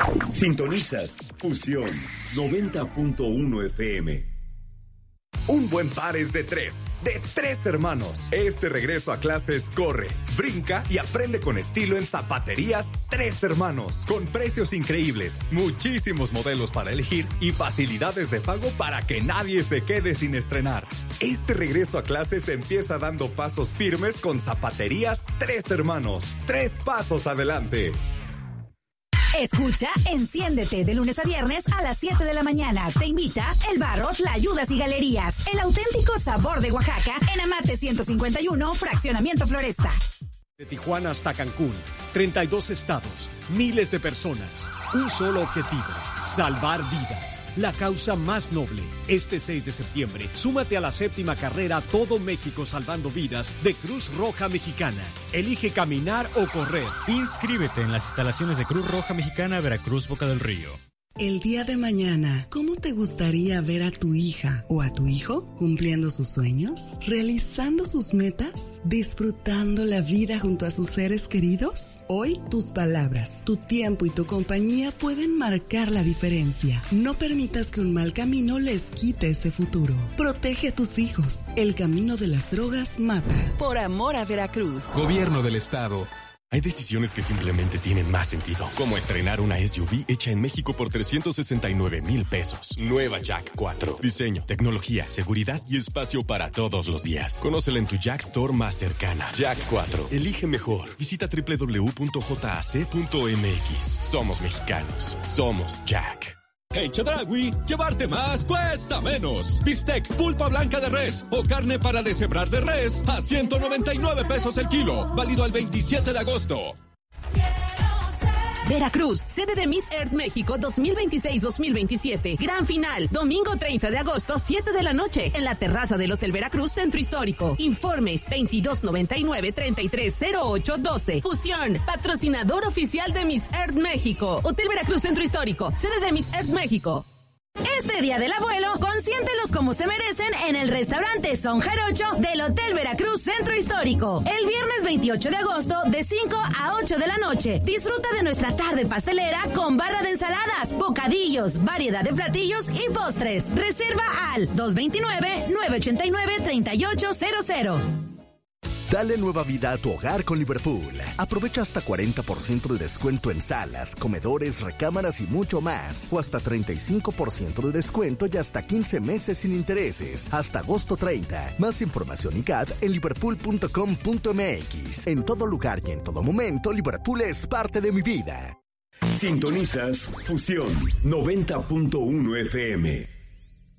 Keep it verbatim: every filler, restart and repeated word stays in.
Sintonizas Fusión noventa punto uno F M. Un buen par es de tres, de tres hermanos. Este regreso a clases corre, brinca y aprende con estilo en Zapaterías Tres Hermanos. Con precios increíbles, muchísimos modelos para elegir y facilidades de pago para que nadie se quede sin estrenar. Este regreso a clases empieza dando pasos firmes con Zapaterías Tres Hermanos. Tres pasos adelante. Escucha Enciéndete de lunes a viernes a las siete de la mañana. Te invita El Barro, Tlayudas y Galerías. El auténtico sabor de Oaxaca en Amate ciento cincuenta y uno, Fraccionamiento Floresta. De Tijuana hasta Cancún, treinta y dos estados, miles de personas, un solo objetivo, salvar vidas, la causa más noble. Este seis de septiembre, súmate a la séptima carrera Todo México Salvando Vidas de Cruz Roja Mexicana. Elige caminar o correr. Inscríbete en las instalaciones de Cruz Roja Mexicana, Veracruz, Boca del Río. El día de mañana, ¿cómo te gustaría ver a tu hija o a tu hijo cumpliendo sus sueños, realizando sus metas, disfrutando la vida junto a sus seres queridos? Hoy, tus palabras, tu tiempo y tu compañía pueden marcar la diferencia. No permitas que un mal camino les quite ese futuro. Protege a tus hijos. El camino de las drogas mata. Por amor a Veracruz. Gobierno del Estado. Hay decisiones que simplemente tienen más sentido, como estrenar una S U V hecha en México por trescientos sesenta y nueve mil pesos. Nueva Jack cuatro. Diseño, tecnología, seguridad y espacio para todos los días. Conócela en tu Jack Store más cercana. Jack cuatro. Elige mejor. Visita doble u doble u doble u punto j a c punto m x. Somos mexicanos. Somos Jack. En Chedraui, llevarte más cuesta menos. Bistec, pulpa blanca de res o carne para deshebrar de res a ciento noventa y nueve pesos el kilo. Válido el veintisiete de agosto. Veracruz, sede de Miss Earth México dos mil veintiséis dos mil veintisiete. Gran final, domingo treinta de agosto, siete de la noche, en la terraza del Hotel Veracruz, Centro Histórico. Informes veintidós noventa y nueve treinta y tres cero ocho doce. Fusión, patrocinador oficial de Miss Earth México. Hotel Veracruz, Centro Histórico, sede de Miss Earth México. Este Día del Abuelo, consiéntelos como se merecen en el restaurante Son Jarocho del Hotel Veracruz Centro Histórico. El viernes veintiocho de agosto, de cinco a ocho de la noche. Disfruta de nuestra tarde pastelera con barra de ensaladas, bocadillos, variedad de platillos y postres. Reserva al dos dos nueve, nueve ocho nueve, tres ocho cero cero. Dale nueva vida a tu hogar con Liverpool. Aprovecha hasta cuarenta por ciento de descuento en salas, comedores, recámaras y mucho más. O hasta treinta y cinco por ciento de descuento y hasta quince meses sin intereses. Hasta agosto treinta. Más información y C A D en liverpool punto com punto m x. En todo lugar y en todo momento, Liverpool es parte de mi vida. Sintonizas Fusión noventa punto uno F M.